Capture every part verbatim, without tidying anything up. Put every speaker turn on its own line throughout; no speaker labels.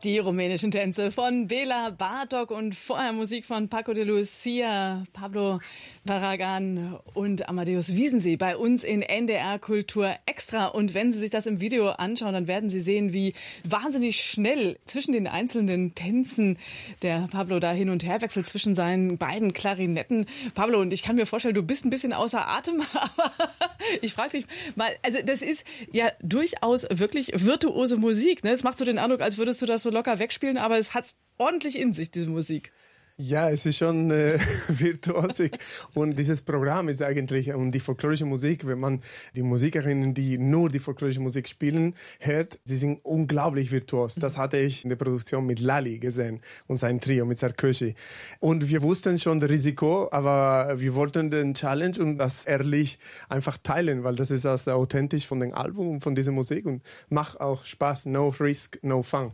Die rumänischen Tänze von Bela Bartok und vorher Musik von Paco de Lucia, Pablo Barragán und Amadeus Wiesensee bei uns in N D R Kultur Extra. Und wenn Sie sich das im Video anschauen, dann werden Sie sehen, wie wahnsinnig schnell zwischen den einzelnen Tänzen der Pablo da hin und her wechselt zwischen seinen beiden Klarinetten. Pablo, und ich kann mir vorstellen, du bist ein bisschen außer Atem, aber ich frage dich mal, also das ist ja durchaus wirklich virtuose Musik, ne? Es macht so den Eindruck, als würdest du das so locker wegspielen, aber es hat's ordentlich in sich, diese Musik.
Ja, es ist schon äh, virtuosig und dieses Programm ist eigentlich, und die folklorische Musik, wenn man die Musikerinnen, die nur die folklorische Musik spielen, hört, die sind unglaublich virtuos. Das hatte ich in der Produktion mit Lali gesehen und sein Trio mit Sarkozy. Und wir wussten schon das Risiko, aber wir wollten den Challenge und das ehrlich einfach teilen, weil das ist also authentisch von dem Album und von dieser Musik und macht auch Spaß. No risk, no fun.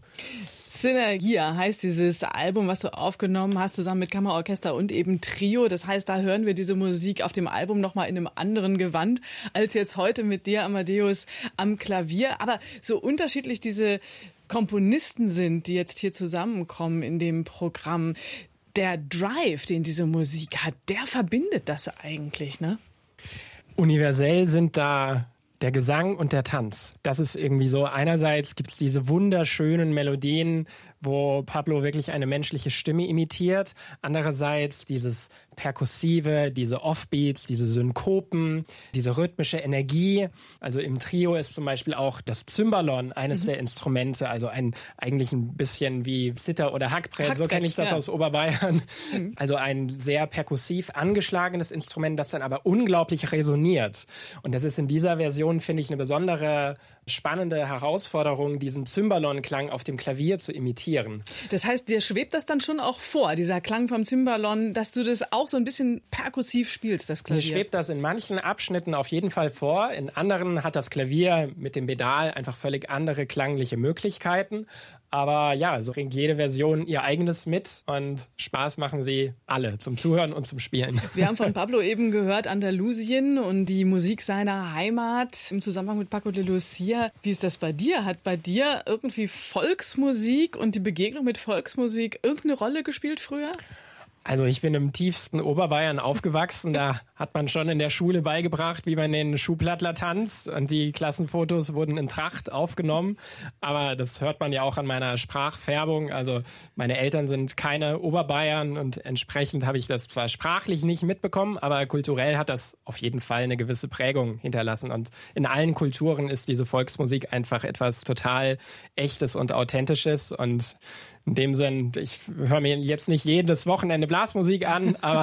Synergia heißt dieses Album, was du aufgenommen hast, zusammen mit Kammerorchester und eben Trio. Das heißt, da hören wir diese Musik auf dem Album nochmal in einem anderen Gewand als jetzt heute mit dir, Amadeus, am Klavier. Aber so unterschiedlich diese Komponisten sind, die jetzt hier zusammenkommen in dem Programm, der Drive, den diese Musik hat, der verbindet das eigentlich, ne?
Universell sind da der Gesang und der Tanz. Das ist irgendwie so, einerseits gibt es diese wunderschönen Melodien, wo Pablo wirklich eine menschliche Stimme imitiert. Andererseits dieses Perkussive, diese Offbeats, diese Synkopen, diese rhythmische Energie. Also im Trio ist zum Beispiel auch das Cymbalon eines mhm. der Instrumente, also ein eigentlich ein bisschen wie Zither oder Hackbrett, Hackbrett so kenne ich das ja. aus Oberbayern. Mhm. Also ein sehr perkussiv angeschlagenes Instrument, das dann aber unglaublich resoniert. Und das ist in dieser Version, finde ich, eine besondere spannende Herausforderung, diesen Cymbalon-Klang auf dem Klavier zu imitieren.
Das heißt, dir schwebt das dann schon auch vor, dieser Klang vom Cymbalon, dass du das auch so ein bisschen perkussiv spielst, das Klavier?
Mir schwebt das in manchen Abschnitten auf jeden Fall vor. In anderen hat das Klavier mit dem Pedal einfach völlig andere klangliche Möglichkeiten. Aber ja, so bringt jede Version ihr eigenes mit und Spaß machen sie alle zum Zuhören und zum Spielen.
Wir haben von Pablo eben gehört, Andalusien und die Musik seiner Heimat im Zusammenhang mit Paco de Lucia. Wie ist das bei dir? Hat bei dir irgendwie Volksmusik und die Begegnung mit Volksmusik irgendeine Rolle gespielt früher?
Also ich bin im tiefsten Oberbayern aufgewachsen. Da hat man schon in der Schule beigebracht, wie man den Schuhplattler tanzt. Und die Klassenfotos wurden in Tracht aufgenommen. Aber das hört man ja auch an meiner Sprachfärbung. Also meine Eltern sind keine Oberbayern und entsprechend habe ich das zwar sprachlich nicht mitbekommen, aber kulturell hat das auf jeden Fall eine gewisse Prägung hinterlassen. Und in allen Kulturen ist diese Volksmusik einfach etwas total Echtes und Authentisches. Und in dem Sinn, ich höre mir jetzt nicht jedes Wochenende Blasmusik an, aber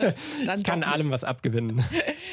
ich kann allem was abgewinnen.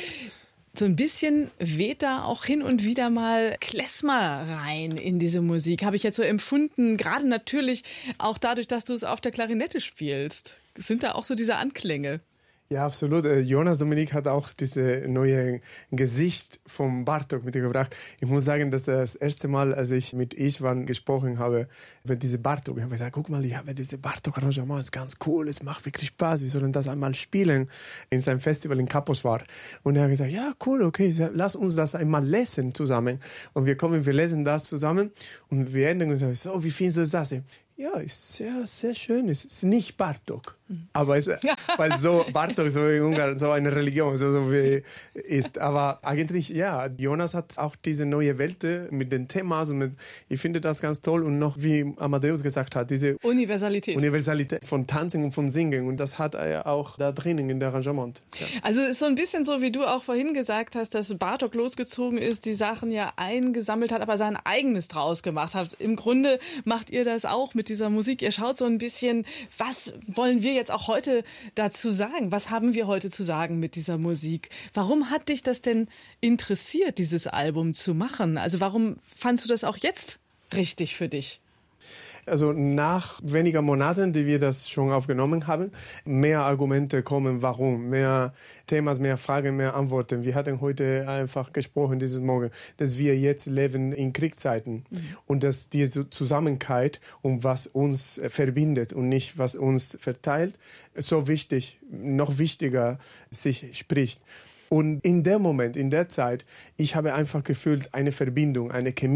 So ein bisschen weht da auch hin und wieder mal Klezmer rein in diese Musik, habe ich jetzt so empfunden. Gerade natürlich auch dadurch, dass du es auf der Klarinette spielst. Sind da auch so diese Anklänge?
Ja, absolut. Jonas Dominik hat auch diese neue Gesicht vom Bartok mitgebracht. Ich muss sagen, dass das erste Mal, als ich mit Istvan gesprochen habe, über diese Bartok, ich habe gesagt, guck mal, ich habe diese Bartok-Arrangement, ist ganz cool, es macht wirklich Spaß, wir sollen das einmal spielen in seinem Festival in Kaposvar. Und er hat gesagt, ja, cool, okay, lass uns das einmal lesen zusammen. Und wir kommen, wir lesen das zusammen und wir enden und sagen, so, wie findest du das? Ja, ist sehr, sehr schön. Es ist nicht Bartok. Aber es, weil so Bartok so in Ungarn so eine Religion so, so wie ist. Aber eigentlich, ja, Jonas hat auch diese neue Welt mit den Themas und mit, ich finde das ganz toll. Und noch, wie Amadeus gesagt hat, diese
Universalität.
Universalität von Tanzen und von Singen. Und das hat er auch da drinnen in der Arrangement. Ja.
Also ist so ein bisschen so, wie du auch vorhin gesagt hast, dass Bartok losgezogen ist, die Sachen ja eingesammelt hat, aber sein eigenes draus gemacht hat. Im Grunde macht ihr das auch mit dieser Musik. Ihr schaut so ein bisschen, was wollen wir jetzt auch heute dazu sagen? Was haben wir heute zu sagen mit dieser Musik? Warum hat dich das denn interessiert, dieses Album zu machen? Also warum fandst du das auch jetzt richtig für dich?
Also nach weniger Monaten, die wir das schon aufgenommen haben, mehr Argumente kommen, warum, mehr Themen, mehr Fragen, mehr Antworten. Wir hatten heute einfach gesprochen, dieses Morgen, dass wir jetzt leben in Kriegszeiten mhm. und dass diese Zusammenhalt und was uns verbindet und nicht was uns verteilt, so wichtig, noch wichtiger sich spricht. Und in dem Moment, in der Zeit, ich habe einfach gefühlt eine Verbindung, eine Chemie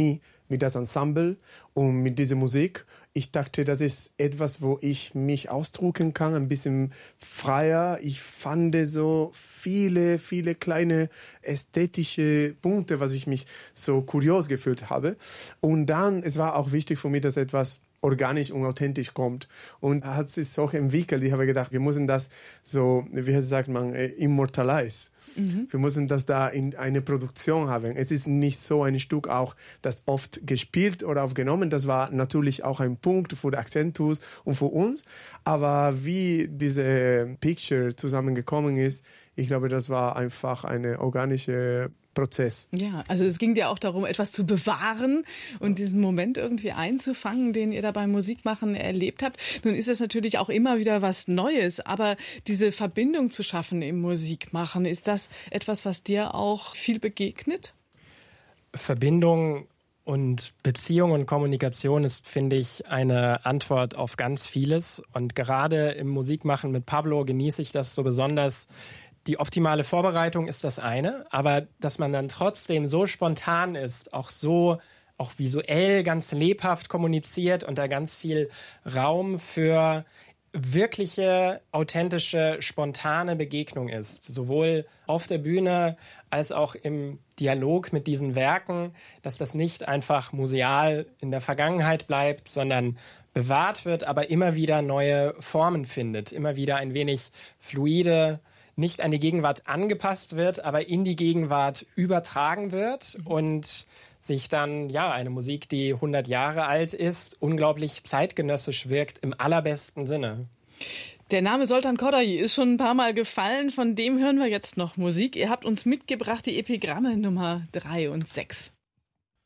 mit das Ensemble und mit dieser Musik. Ich dachte, das ist etwas, wo ich mich ausdrücken kann, ein bisschen freier. Ich fand so viele, viele kleine ästhetische Punkte, was ich mich so kurios gefühlt habe. Und dann, es war auch wichtig für mich, dass etwas organisch und authentisch kommt. Und hat sich so entwickelt. Ich habe gedacht, wir müssen das so, wie sagt man, immortalisieren. Mhm. Wir müssen das da in eine Produktion haben. Es ist nicht so ein Stück auch, das oft gespielt oder aufgenommen. Das war natürlich auch ein Punkt für die Accentus und für uns. Aber wie diese Picture zusammengekommen ist, ich glaube, das war einfach eine organische Prozess.
Ja, also es ging dir auch darum, etwas zu bewahren und diesen Moment irgendwie einzufangen, den ihr da beim Musikmachen erlebt habt. Nun ist es natürlich auch immer wieder was Neues, aber diese Verbindung zu schaffen im Musikmachen, ist das etwas, was dir auch viel begegnet?
Verbindung und Beziehung und Kommunikation ist, finde ich, eine Antwort auf ganz vieles. Und gerade im Musikmachen mit Pablo genieße ich das so besonders. Die optimale Vorbereitung ist das eine, aber dass man dann trotzdem so spontan ist, auch so auch visuell ganz lebhaft kommuniziert und da ganz viel Raum für wirkliche, authentische, spontane Begegnung ist. Sowohl auf der Bühne als auch im Dialog mit diesen Werken, dass das nicht einfach museal in der Vergangenheit bleibt, sondern bewahrt wird, aber immer wieder neue Formen findet, immer wieder ein wenig fluide, nicht an die Gegenwart angepasst wird, aber in die Gegenwart übertragen wird und sich dann, ja, eine Musik, die hundert Jahre alt ist, unglaublich zeitgenössisch wirkt, im allerbesten Sinne.
Der Name Soltan Kodaly ist schon ein paar Mal gefallen, von dem hören wir jetzt noch Musik. Ihr habt uns mitgebracht die Epigramme Nummer drei und sechs.